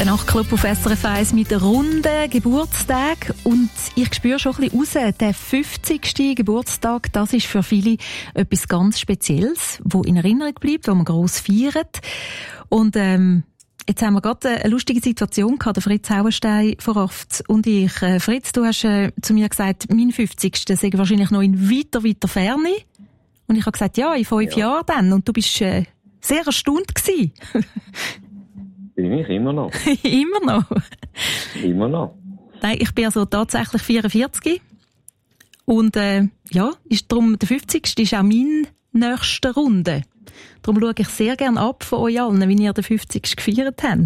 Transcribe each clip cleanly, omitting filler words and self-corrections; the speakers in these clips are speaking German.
Der Nachtclub auf SRF 1 mit runden Geburtstag. Und ich spüre schon ein bisschen raus, der 50. Geburtstag, das ist für viele etwas ganz Spezielles, wo in Erinnerung bleibt, wo man gross feiert. Und jetzt haben wir gerade eine lustige Situation gehabt, der Fritz Hauenstein von Raft und ich. Fritz, du hast zu mir gesagt, mein 50. sei wahrscheinlich noch in weiter Ferne. Und ich habe gesagt, ja, in 5 Jahren dann. Und du bist sehr erstaunt gewesen. Bin ich immer noch. Immer noch? Immer noch. Nein, ich bin also tatsächlich 44. Und ist darum, der 50. ist auch meine nächste Runde. Darum schaue ich sehr gerne ab von euch allen, wie ihr den 50. gefeiert habt.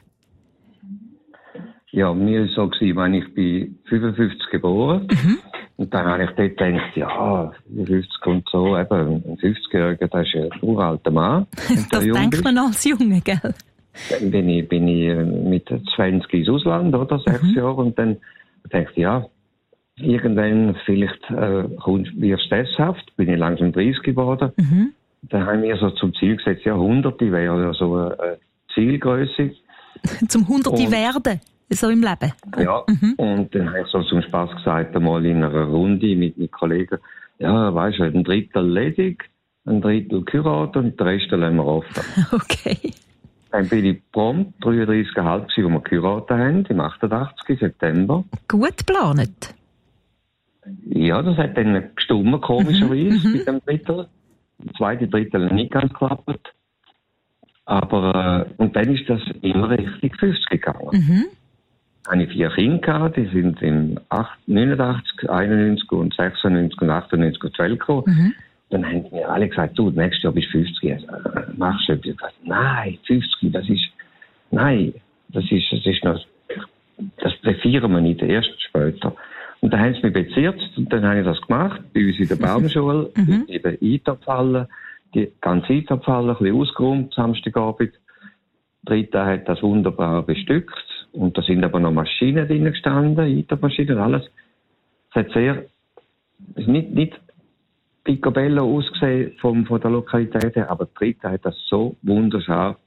Ja, mir war es so, wenn ich bin 55 geboren. Mhm. Und dann habe ich dort gedacht, ja, 50 und so, eben, ein 50-Jähriger, das ist ein uralter Mann. Das denkt man als Junge, gell? Dann bin ich mit 20 ins Ausland, oder? 6 Jahre. Und dann dachte ich, ja, irgendwann vielleicht wirst du sesshaft. Bin ich langsam 30 geworden. Mhm. Dann haben wir so zum Ziel gesetzt, ja, 100 wäre ja so eine Zielgröße. Zum 100 werden, so im Leben? Ja, und dann habe ich so zum Spass gesagt, einmal in einer Runde mit Kollegen, ja, weisst du, ein Drittel ledig, ein Drittel geheiratet und den Rest lassen wir offen. Okay. Dann bin ich prompt 33,5, als wir geheiratet haben, im 88. September. Gut geplant? Ja, das hat dann gestummt, komischerweise, mit dem Drittel. Der zweite Drittel nicht ganz geklappt. Aber, und dann ist das immer richtig 50 gegangen. Mhm. Habe ich 4 Kinder gehabt, die sind im 89, 91 und 96 und 98 auf die Welt gekommen. Mhm. Dann haben mir alle gesagt, du, nächstes Jahr bist du 50, machst du etwas? Ich habe gesagt, nein, 50, das ist noch, das feiern wir nicht, erst später. Und dann haben sie mich bezirzt und dann habe ich das gemacht, bei uns in der Baumschule, in der Eintopfhalle, die ganze Eintopfhalle, ein bisschen ausgeräumt, Samstagabend. Rita hat das wunderbar bestückt und da sind aber noch Maschinen drin gestanden, Eintopfmaschinen und alles. Es hat nicht picobello ausgesehen von der Lokalität her, aber Rita hat das so wunderschön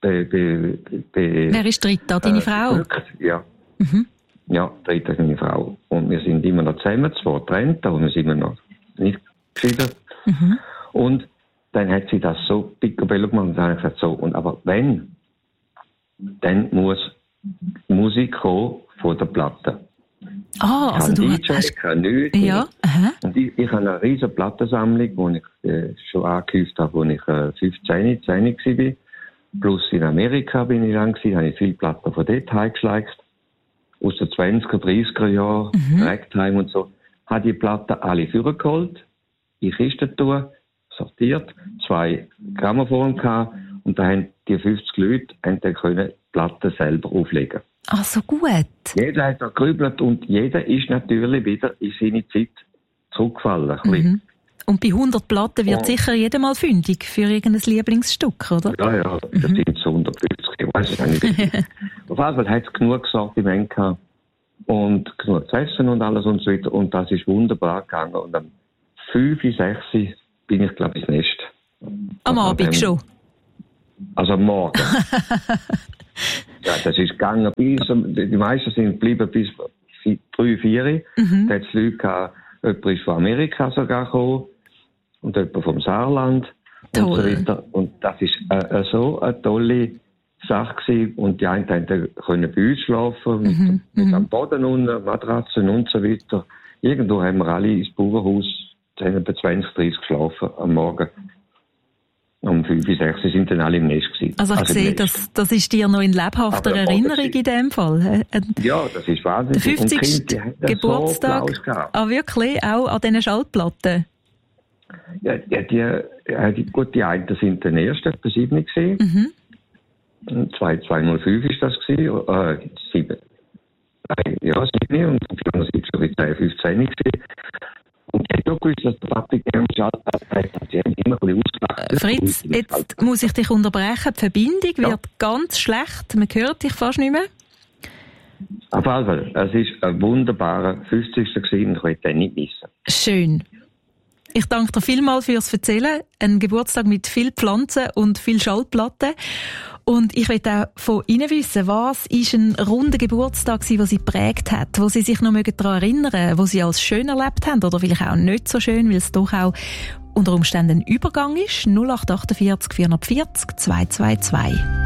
Wer ist Rita, deine Frau? Ja. Mhm. Ja, Rita ist meine Frau. Und wir sind immer noch zusammen, zwar getrennt, aber wir sind immer noch nicht geschieden. Mhm. Und dann hat sie das so picobello gemacht und dann habe ich gesagt, so, und aber wenn, dann muss Musik kommen von der Platte. Ah, also du hast... nichts. Ja, und ich habe eine riesige Plattensammlung, die ich schon angehäuft habe, als ich 10 war. Plus in Amerika bin ich lang gewesen, habe ich viele Platten von dort heimgeschleicht. Aus den 20er, 30er Jahren, Ragtime und so. Habe die Platten alle vorgeholt, in Kisten tun, sortiert, 2 Grammophone gehabt und da haben die 50 Leute dann können die Platten selber auflegen. Ach, so gut. Jeder hat da gegrübelt und jeder ist natürlich wieder in seine Zeit zurückgefallen. Mhm. Und bei 100 Platten wird sicher jeder mal fündig für irgendein Lieblingsstück, oder? Ja, das sind so 150, ich weiß es nicht. Auf jeden Fall hat es genug Sortiment gehabt und genug zu essen und alles und so weiter. Und das ist wunderbar gegangen. Und am 5, 6 bin ich, glaube ich, ins Nest. Am Abend schon? Also am Morgen. Ja, das ist gegangen bis, die meisten sind geblieben bis 3, 4. Da hat es Leute gehabt, jemand ist von Amerika sogar gekommen und jemand vom Saarland und so weiter. Und das ist so eine tolle Sache gewesen. Und die einen können bei uns schlafen, mit am Boden unten, Matratzen und so weiter. Irgendwo haben wir alle ins Bauernhaus, da haben wir 20, 30 geschlafen am Morgen. Um 5, 6 sind dann alle im Nest gewesen. Also ich sehe, das ist dir noch in lebhafter Erinnerung in dem Fall. Ja, das ist wahnsinnig. Der 50. Geburtstag. So wirklich? Auch an diesen Schallplatten? Ja, die einen sind den ersten, etwa 7 gewesen. 205 ist das gewesen. 7. Ja, 7 und die anderen sind schon wie 10, 15 gewesen. Und ich habe gewusst, dass der Papi gerne Schallplatten hat. Die haben immer ein bisschen ausgelacht. Fritz, jetzt muss ich dich unterbrechen. Die Verbindung wird ganz schlecht. Man hört dich fast nicht mehr. Auf jeden Fall. Es war ein wunderbarer 50. gewesen. Ich will den nicht missen. Schön. Ich danke dir vielmals fürs Erzählen. Ein Geburtstag mit viel Pflanzen und viel Schallplatten. Und ich möchte auch von Ihnen wissen, was ist ein runder Geburtstag gewesen, der Sie geprägt hat, wo Sie sich noch daran erinnern, wo Sie als schön erlebt haben oder vielleicht auch nicht so schön, weil es doch auch unter Umständen ein Übergang ist. 0848 440 222.